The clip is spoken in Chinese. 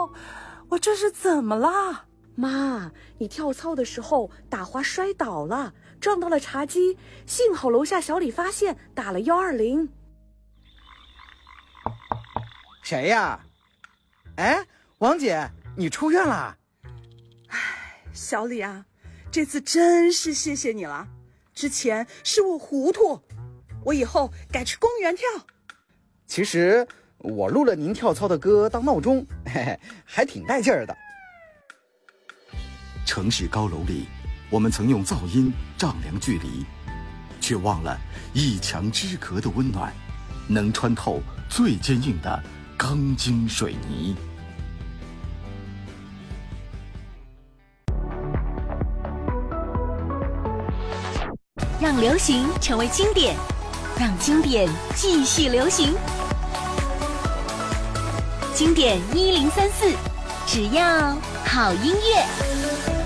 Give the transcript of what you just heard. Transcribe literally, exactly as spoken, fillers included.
操，我这是怎么了？ 妈，你跳操的时候打滑摔倒了，撞到了茶几，幸好楼下小李发现，打了一二零。 谁呀？哎，王姐，你出院了？ 唉，小李啊，这次真是谢谢你了。之前是我糊涂，我以后改去公园跳。 其实我录了您跳操的歌当闹钟，嘿嘿，还挺带劲儿的。 城市高楼里，我们曾用噪音丈量距离，却忘了一墙之隔的温暖，能穿透最坚硬的钢筋水泥。 让流行成为经典，让经典继续流行。经典一零三四，只要好音乐。